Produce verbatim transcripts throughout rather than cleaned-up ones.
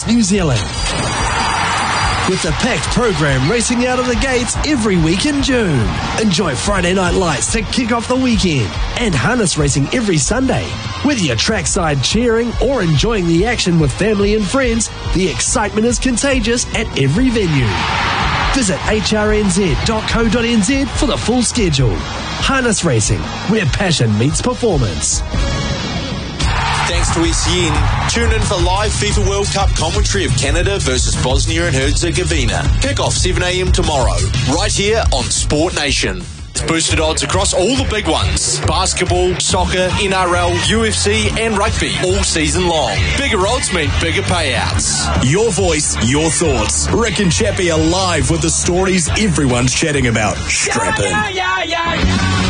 New Zealand. With the packed program racing out of the gates every week in June. Enjoy Friday Night Lights to kick off the weekend and harness racing every Sunday. Whether you're trackside cheering or enjoying the action with family and friends, the excitement is contagious at every venue. Visit h r n z dot co dot n z for the full schedule. Harness Racing, where passion meets performance. Thanks to S E N. Tune in for live FIFA World Cup commentary of Canada versus Bosnia and Herzegovina. Kick-off seven a.m. tomorrow, right here on Sport Nation. Boosted odds across all the big ones. Basketball, soccer, N R L, U F C and rugby all season long. Bigger odds mean bigger payouts. Your voice, your thoughts. Rick and Chappie are live with the stories everyone's chatting about. Strap in. Yeah, yeah, yeah, yeah.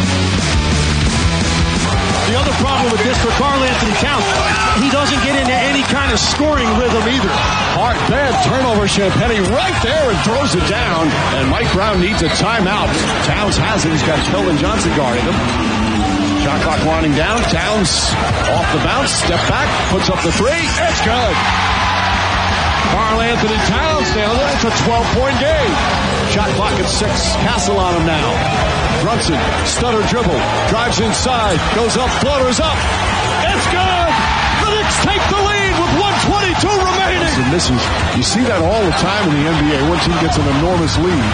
The other problem with this for Karl Anthony Towns, he doesn't get into any kind of scoring rhythm either. Hard, bad turnover. Champagny right there and throws it down. And Mike Brown needs a timeout. Towns has it. He's got Keldon Johnson guarding him. Shot clock winding down. Towns off the bounce. Step back. Puts up the three. It's good. Karl Anthony Towns nailed it. It's a twelve-point game. Shot clock at six. Castle on him now. Brunson, stutter dribble, drives inside, goes up, floaters up. It's good! The Knicks take the lead with one twenty-two remaining. And this is, you see that all the time in the N B A. One team gets an enormous lead.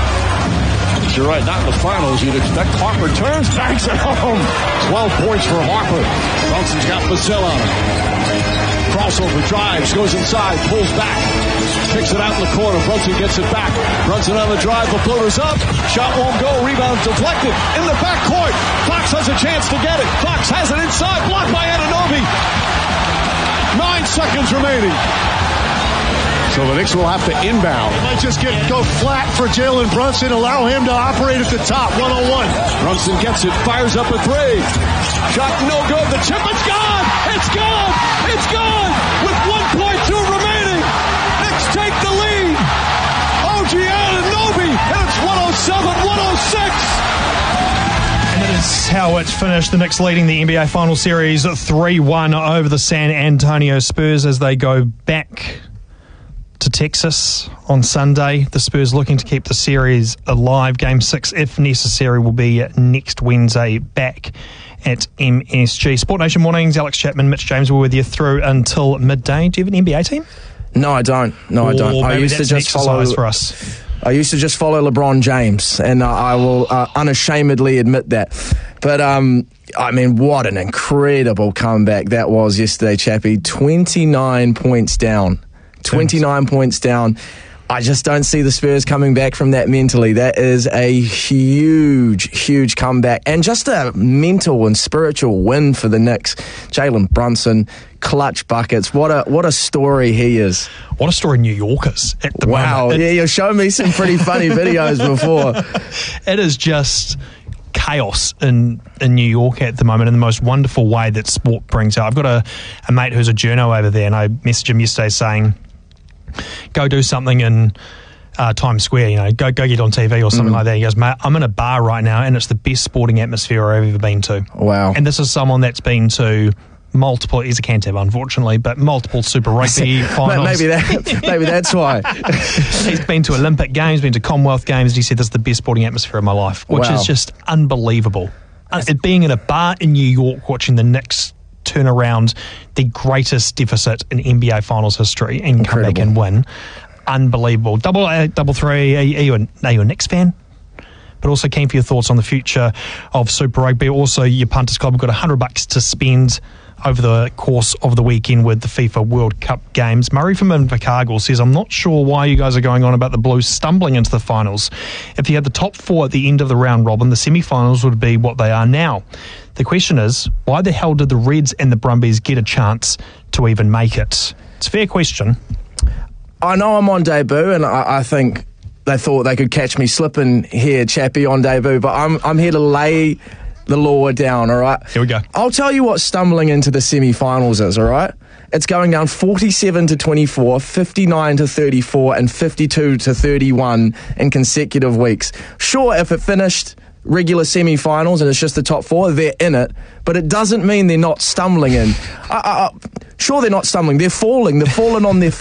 But you're right, not in the finals. You'd expect Harper turns, banks it home. twelve points for Harper. Brunson's got Vassell on him. Crossover, drives, goes inside, pulls back. Kicks it out in the corner. Brunson gets it back. Brunson on the drive. The floater's up. Shot won't go. Rebound deflected. In the backcourt. Fox has a chance to get it. Fox has it inside. Blocked by Anunoby. Nine seconds remaining. So the Knicks will have to inbound. They might just get go flat for Jalen Brunson. Allow him to operate at the top. one-on-one. Brunson gets it. Fires up a three. Shot no good. The chip is gone. It's gone. It's gone. With one point two remaining. Take the lead. O G Anunoby, and it's one oh seven one oh six. And that is how it's finished. The Knicks leading the N B A Final Series three one over the San Antonio Spurs as they go back to Texas on Sunday. The Spurs looking to keep the series alive. Game six, if necessary, will be next Wednesday back at M S G. Sport Nation Mornings, Alex Chapman, Mitch James were with you through until midday. Do you have an N B A team? No, I don't. No, I don't. Or I maybe used to that's an just follow. exercise for us. I used to just follow LeBron James, and uh, I will uh, unashamedly admit that. But um, I mean, what an incredible comeback that was yesterday, Chappie. Twenty-nine points down. Twenty-nine points down. I just don't see the Spurs coming back from that mentally. That is a huge, huge comeback. And just a mental and spiritual win for the Knicks. Jalen Brunson, clutch buckets. What a what a story he is. What a story New Yorkers at the wow. moment. Wow, yeah, you've shown me some pretty funny videos before. It is just chaos in, in New York at the moment in the most wonderful way that sport brings out. I've got a, a mate who's a journo over there, and I messaged him yesterday saying, go do something in uh, Times Square, you know, go go get on T V or something mm. like that. He goes, mate, I'm in a bar right now and it's the best sporting atmosphere I've ever been to. Wow. And this is someone that's been to multiple, he's a Cantab unfortunately, but multiple Super Rugby finals. Maybe, that, maybe that's why. He's been to Olympic Games, been to Commonwealth Games, and he said this is the best sporting atmosphere of my life, which wow. is just unbelievable. Uh, being in a bar in New York watching the Knicks turn around the greatest deficit in N B A Finals history and come back and win. Unbelievable. Double uh, double three, are you, are, you a, are you a Knicks fan? But also keen for your thoughts on the future of Super Rugby. Also, your Punters Club have got one hundred bucks to spend over the course of the weekend with the FIFA World Cup games. Murray from Invercargill says, I'm not sure why you guys are going on about the Blues stumbling into the finals. If you had the top four at the end of the round robin, the semi-finals would be what they are now. The question is, why the hell did the Reds and the Brumbies get a chance to even make it? It's a fair question. I know I'm on debut, and I, I think they thought they could catch me slipping here, Chappie, on debut, but I'm I'm here to lay the law down, all right? Here we go. I'll tell you what stumbling into the semi-finals is, all right? It's going down forty-seven to twenty-four, fifty-nine to thirty-four, and fifty-two to thirty-one in consecutive weeks. Sure, if it finished regular semi-finals and it's just the top four, they're in it, but it doesn't mean they're not stumbling in. I, I, I, sure, they're not stumbling. They're falling. They're falling on their